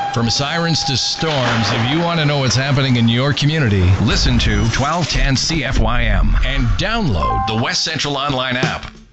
From sirens to storms, if you want to know what's happening in your community, listen to 1210 CFYM and download the West Central Online app.